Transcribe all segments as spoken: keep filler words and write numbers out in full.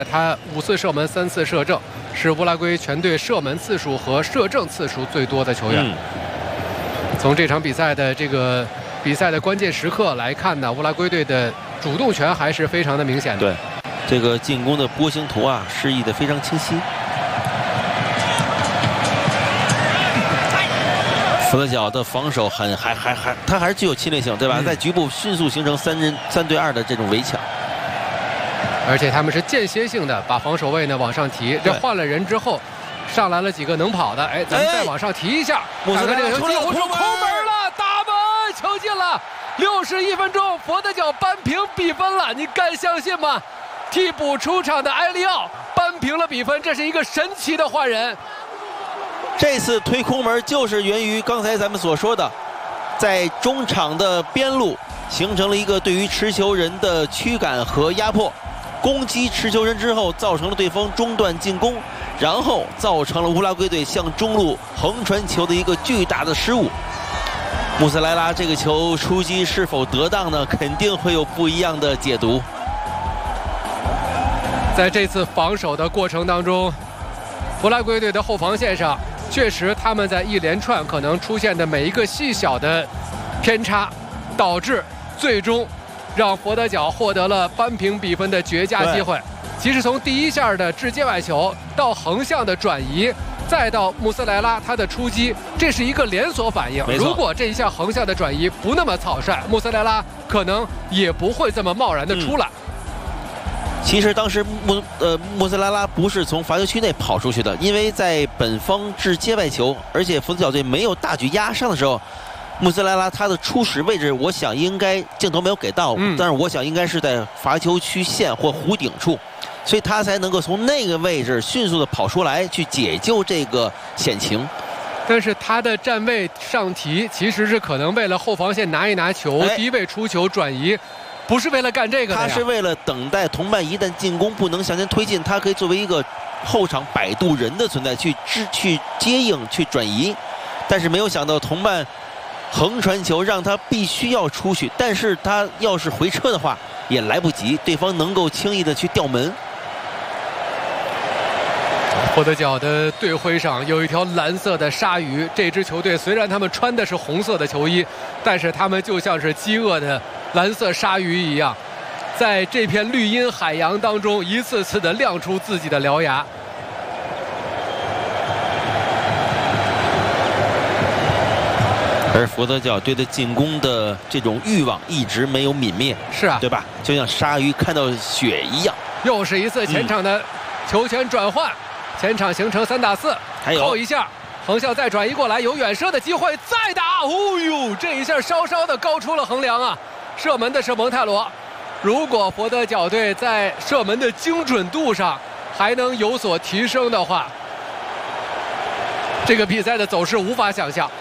他五次射门，三次射正，是乌拉圭全队射门次数和射正次数最多的球员。嗯、从这场比赛的这个比赛的关键时刻来看呢，乌拉圭队的主动权还是非常的明显的。 对，这个进攻的波形图啊，示意的非常清晰。福德角的防守很还还还，他还是具有侵略性，对吧？嗯、在局部迅速形成三人三对二的这种围抢。 而且他们是间歇性的把防守位呢往上提，这换了人之后，上来了几个能跑的，哎，咱们再往上提一下， 穆斯看看这个球进， 空门了，打门，球进了，六十一分钟，佛得角扳平比分了，你敢相信吗？替补出场的埃利奥扳平了比分，这是一个神奇的换人。 这次推空门就是源于刚才咱们所说的，在中场的边路形成了一个对于持球人的驱赶和压迫。攻击持球人之后，造成了对方中断进攻，然后造成了乌拉圭队向中路横传球的一个巨大的失误。穆斯莱拉这个球出击是否得当呢？肯定会有不一样的解读。 在这次防守的过程当中，乌拉圭队的后防线上，确实他们在一连串可能出现的每一个细小的偏差，导致最终让佛得角获得了扳平比分的绝佳机会。其实从第一下的直接外球到横向的转移，再到穆斯莱拉他的出击，这是一个连锁反应。如果这一下横向的转移不那么草率，穆斯莱拉可能也不会这么贸然的出来。嗯、 其实当时穆呃穆斯莱拉不是从罚球区内跑出去的，因为在本方直接外球，而且佛得角队没有大举压上的时候。穆斯莱拉他的初始位置，我想应该镜头没有给到，嗯、但是我想应该是在罚球区线或弧顶处，所以他才能够从那个位置迅速的跑出来去解救这个险情。 但是他的站位上提其实是可能为了后防线拿一拿球，哎、低位出球转移，不是为了干这个的呀。 他是为了等待同伴一旦进攻不能向前推进，他可以作为一个后场摆渡人的存在去支去接应去转移，但是没有想到同伴横传球让他必须要出去，但是他要是回撤的话也来不及，对方能够轻易的去吊门。 佛得角的队徽上有一条蓝色的鲨鱼，这支球队虽然他们穿的是红色的球衣，但是他们就像是饥饿的蓝色鲨鱼一样，在这片绿荫海洋当中一次次的亮出自己的獠牙。 而佛得角队的进攻的这种欲望一直没有泯灭， 是啊， 对吧？就像鲨鱼看到血一样。 又是一次前场的球权转换，嗯、前场形成三打四， 还有扣一下，横向再转移过来，有远射的机会，再打，哦呦，这一下稍稍的高出了横梁啊！射门的是蒙泰罗，如果佛得角队在射门的精准度上还能有所提升的话，这个比赛的走势无法想象。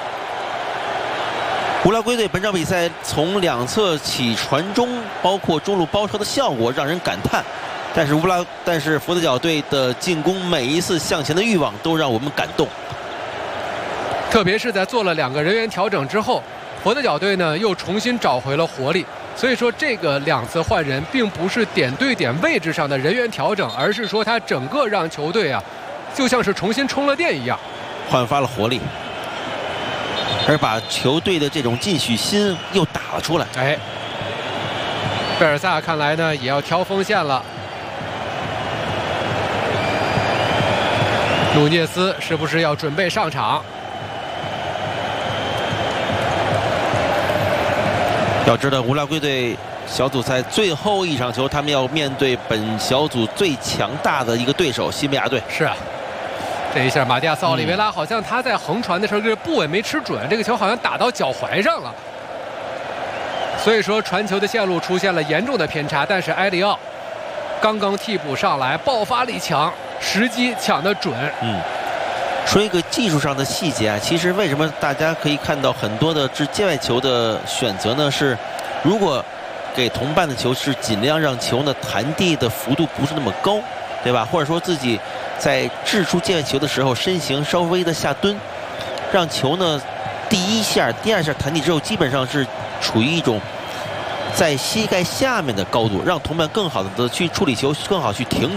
乌拉圭队本场比赛从两侧起传中，包括中路包抄的效果让人感叹，但是乌拉但是佛得角队的进攻每一次向前的欲望都让我们感动。 特别是在做了两个人员调整之后，佛得角队呢又重新找回了活力。所以说这个两次换人并不是点对点位置上的人员调整，而是说他整个让球队啊就像是重新充了电一样， 焕发了活力。而把球队的这种进取心又打了出来。 哎，贝尔萨看来呢也要挑锋线了。努涅斯是不是要准备上场？ 要知道乌拉圭队小组赛最后一场球，他们要面对本小组最强大的一个对手西班牙队。 是啊。这一下马蒂亚斯奥利维拉好像他在横传的时候这个部位没吃准，这个球好像打到脚踝上了，所以说传球的线路出现了严重的偏差。但是埃利奥刚刚替补上来，爆发力强，时机抢得准。 嗯，说一个技术上的细节啊，其实为什么大家可以看到很多的直接外球的选择呢？是如果给同伴的球是尽量让球呢弹地的幅度不是那么高，对吧？或者说自己在掷出界外球的时候，身形稍微的下蹲，让球呢第一下、第二下弹地之后，基本上是处于一种在膝盖下面的高度，让同伴更好的去处理球，更好去停